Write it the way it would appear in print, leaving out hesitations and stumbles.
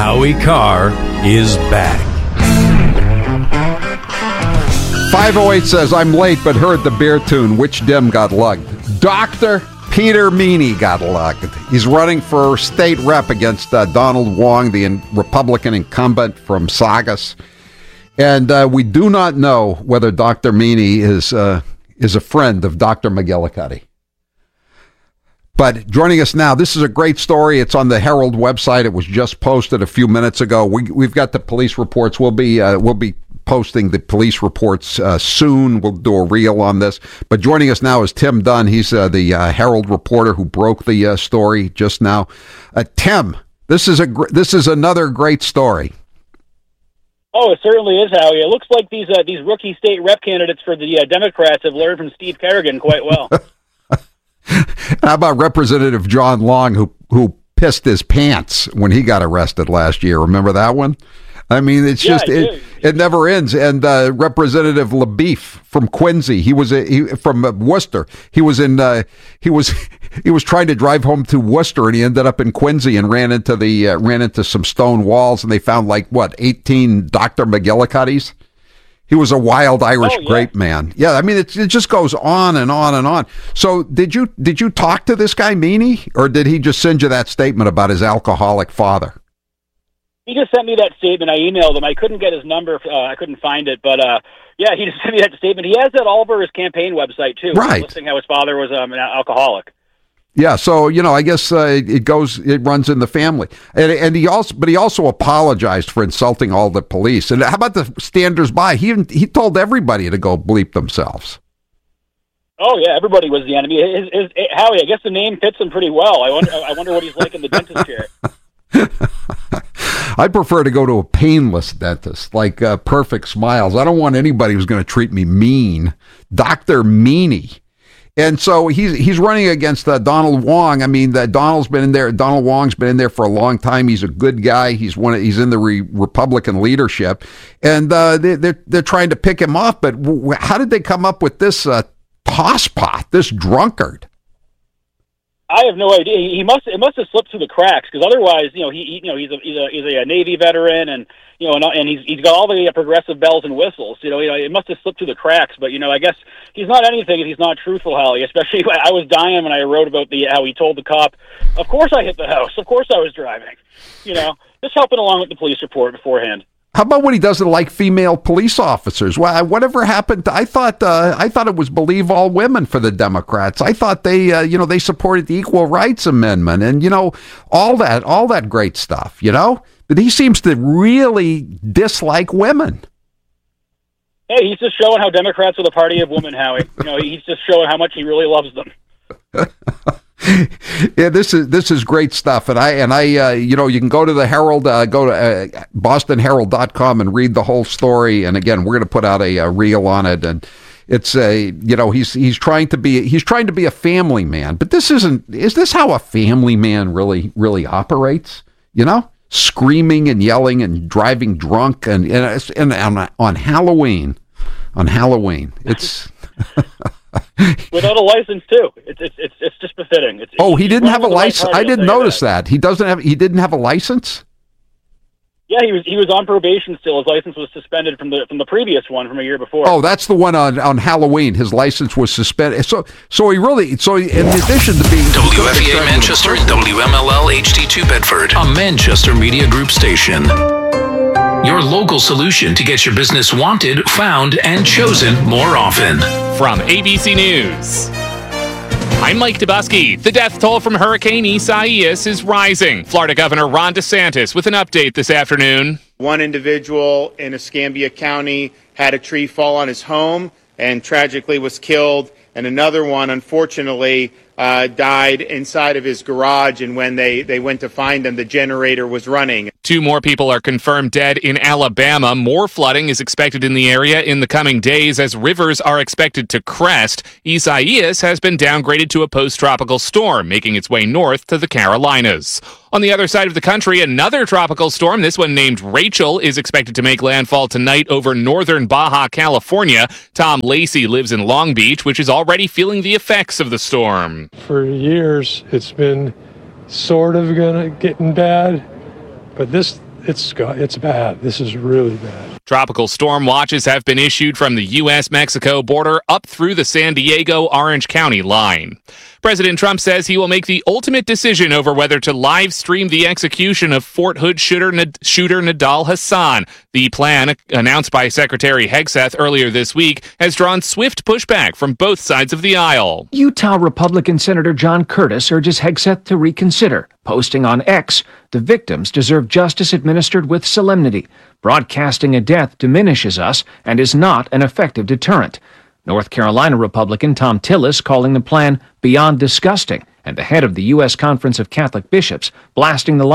Howie Carr is back. 508 says, I'm late but heard the beer tune. Which dim got lugged? Dr. Peter Meany got lugged. He's running for state rep against Donald Wong, the Republican incumbent from Saugus. And we do not know whether Dr. Meany is a friend of Dr. McGillicuddy. But joining us now, this is a great story. It's on the Herald website. It was just posted a few minutes ago. We've got the police reports. We'll be posting the police reports soon. We'll do a reel on this. But joining us now is Tim Dunn. He's the Herald reporter who broke the story just now. Tim, this is another great story. Oh, it certainly is, Howie. It looks like these rookie state rep candidates for the Democrats have learned from Steve Kerrigan quite well. How about Representative John Long, who pissed his pants when he got arrested last year? Remember that one? I mean, it's just it never ends. And Representative LaBeef from Quincy, from Worcester. He was trying to drive home to Worcester, and he ended up in Quincy and ran into some stone walls, and they found 18 Dr. McGillicuddies. He was a wild Irish grape man. Yeah, I mean, it just goes on and on and on. So did you talk to this guy, Meany, or did he just send you that statement about his alcoholic father? He just sent me that statement. I emailed him. I couldn't get his number. I couldn't find it. But, he just sent me that statement. He has that all over his campaign website, too. Right. Listing how his father was an alcoholic. Yeah, so, I guess it runs in the family. And he also apologized for insulting all the police. And how about the standers-by? He told everybody to go bleep themselves. Oh, yeah, everybody was the enemy. Howie, I guess the name fits him pretty well. I wonder what he's like in the dentist chair. I prefer to go to a painless dentist, like Perfect Smiles. I don't want anybody who's going to treat me mean. Dr. Meany. And so he's running against Donald Wong. I mean, Donald Wong's been in there for a long time. He's a good guy. He's in the Republican leadership, and they're trying to pick him off. But how did they come up with this tosspot, this drunkard? I have no idea. It must have slipped through the cracks, because otherwise, he's a Navy veteran, and and he's got all the progressive bells and whistles. It must have slipped through the cracks. But I guess he's not anything if he's not truthful, Howie. Especially, I was dying when I wrote about how he told the cop, "Of course I hit the house. Of course I was driving." Just helping along with the police report beforehand. How about when he doesn't like female police officers? Well, whatever happened? I thought it was believe all women for the Democrats. I thought they supported the Equal Rights Amendment and all that great stuff. But he seems to really dislike women. Hey, he's just showing how Democrats are the party of women, Howie. He's just showing how much he really loves them. Yeah, this is great stuff, and I you can go to the Herald, go to BostonHerald.com and read the whole story. And again, we're going to put out a reel on it, and it's he's trying to be a family man, but is this how a family man really operates? Screaming and yelling and driving drunk and on Halloween, it's. Without a license too. It's just befitting. He didn't have a license. I didn't notice that. He didn't have a license? Yeah, he was on probation still. His license was suspended from the previous one from a year before. Oh, that's the one on Halloween. His license was suspended. So in addition to being WFEA Manchester, WMLL HD2 Bedford, a Manchester Media Group station. Your local solution to get your business wanted, found, and chosen more often. From ABC News, I'm Mike Dubusky. The death toll from Hurricane Isaias is rising. Florida Governor Ron DeSantis with an update this afternoon. One individual in Escambia County had a tree fall on his home and tragically was killed. And another one, unfortunately, died inside of his garage, and when they went to find him, the generator was running. 2 more people are confirmed dead in Alabama. More flooding is expected in the area in the coming days as rivers are expected to crest. Isaias has been downgraded to a post-tropical storm, making its way north to the Carolinas. On the other side of the country, another tropical storm, this one named Rachel, is expected to make landfall tonight over northern Baja California. Tom Lacey lives in Long Beach, which is already feeling the effects of the storm. For years, it's been sort of getting bad, but this it's bad. This is really bad. Tropical storm watches have been issued from the U.S.-Mexico border up through the San Diego-Orange County line. President Trump says he will make the ultimate decision over whether to live stream the execution of Fort Hood shooter Nidal Hasan. The plan, announced by Secretary Hegseth earlier this week, has drawn swift pushback from both sides of the aisle. Utah Republican Senator John Curtis urges Hegseth to reconsider, posting on X, "The victims deserve justice administered with solemnity. Broadcasting a death diminishes us and is not an effective deterrent." North Carolina Republican Tom Tillis calling the plan beyond disgusting, and the head of the U.S. Conference of Catholic Bishops blasting the